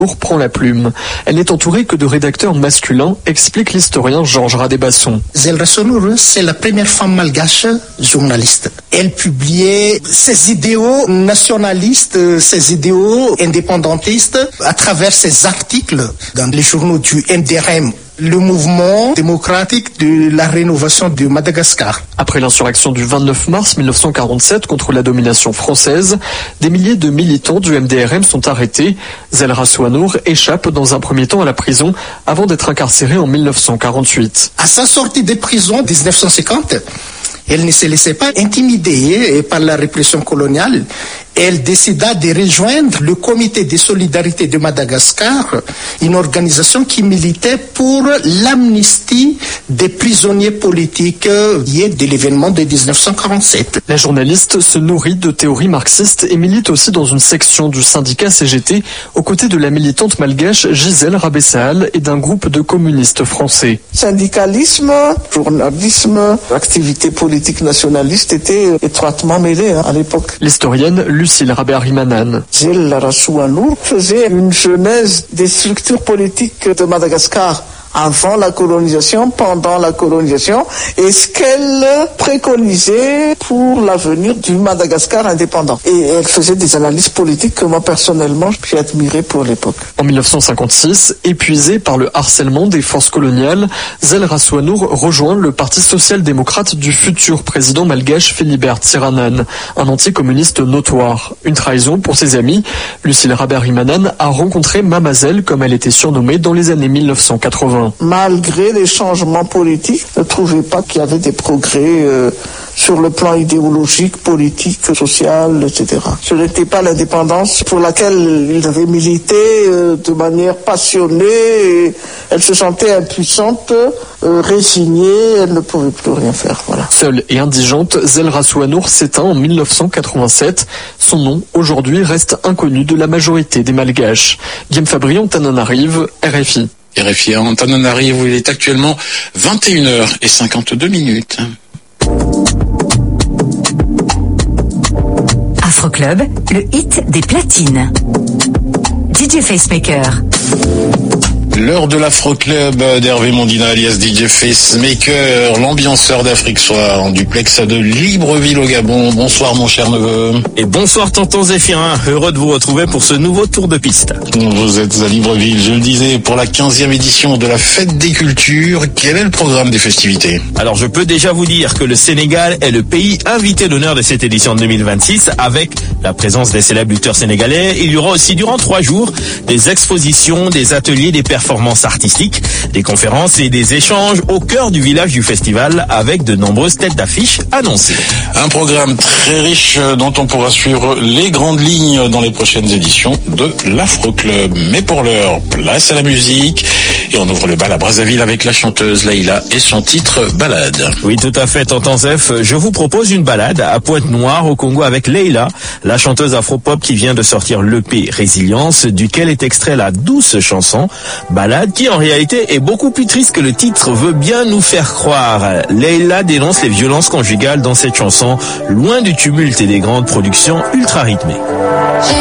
prend la plume. Elle n'est entourée que de rédacteurs masculins, explique l'historien Georges Radébasson. Zell Rassounor, c'est la première femme malgache journaliste. Elle publiait ses idéaux nationalistes, ses idéaux indépendantistes à travers ses articles dans les journaux du MDRM. Le mouvement démocratique de la rénovation de Madagascar. Après l'insurrection du 29 mars 1947 contre la domination française, des milliers de militants du MDRM sont arrêtés. Zell Rassounor échappe dans un premier temps à la prison avant d'être incarcérée en 1948. À sa sortie de prison en 1950, elle ne se laissait pas intimider par la répression coloniale. Elle décida de rejoindre le Comité de solidarité de Madagascar, une organisation qui militait pour l'amnistie des prisonniers politiques liés de l'événement de 1947. La journaliste se nourrit de théories marxistes et milite aussi dans une section du syndicat CGT aux côtés de la militante malgache Gisèle Rabessaal et d'un groupe de communistes français. Syndicalisme, journalisme, activité politique nationaliste étaient étroitement mêlés à l'époque. L'historienne Lucille Rabé-Arimanan. Zell Rassounor faisait une genèse des structures politiques de Madagascar avant la colonisation, pendant la colonisation, et ce qu'elle préconisait pour l'avenir du Madagascar indépendant. Et elle faisait des analyses politiques que moi personnellement j'ai admirées pour l'époque. En 1956, épuisée par le harcèlement des forces coloniales, Zell Rassounor rejoint le Parti social-démocrate du futur président malgache Philibert Tsiranane, un anticommuniste notoire. Une trahison pour ses amis. Lucille Rabé-Arimanan a rencontré Mama Zell, comme elle était surnommée, dans les années 1980. Malgré les changements politiques, ne trouvait pas qu'il y avait des progrès sur le plan idéologique, politique, social, etc. Ce n'était pas l'indépendance pour laquelle ils avaient milité de manière passionnée. Et elle se sentait impuissante, résignée, elle ne pouvait plus rien faire. Voilà. Seule et indigente, Zell Rassounor s'éteint en 1987. Son nom, aujourd'hui, reste inconnu de la majorité des Malgaches. Guillaume Fabry, Antananarive, RFI. RFI à Antananarive où il est actuellement 21h52. Afroclub, le hit des platines. DJ Facemaker. L'heure de l'Afroclub d'Hervé Mondina alias DJ Facemaker, l'ambianceur d'Afrique Soir en duplex de Libreville au Gabon. Bonsoir mon cher neveu. Et bonsoir tonton Zéphirin, heureux de vous retrouver pour ce nouveau tour de piste. Vous êtes à Libreville, je le disais, pour la 15e édition de la Fête des Cultures. Quel est le programme des festivités? Alors je peux déjà vous dire que le Sénégal est le pays invité d'honneur de cette édition 2026 avec la présence des célèbres lutteurs sénégalais. Il y aura aussi durant 3 jours des expositions, des ateliers, des performances artistiques, des conférences et des échanges au cœur du village du festival avec de nombreuses têtes d'affiche annoncées. Un programme très riche dont on pourra suivre les grandes lignes dans les prochaines éditions de l'Afroclub. Mais pour l'heure, place à la musique et on ouvre le bal à Brazzaville avec la chanteuse Leïla et son titre Balade. Oui, tout à fait, tonton Zef. Je vous propose une balade à Pointe-Noire au Congo avec Leïla, la chanteuse afro-pop qui vient de sortir l'EP Résilience, duquel est extrait la douce chanson Balade qui en réalité est beaucoup plus triste que le titre veut bien nous faire croire. Leïla dénonce les violences conjugales dans cette chanson, loin du tumulte et des grandes productions ultra rythmées.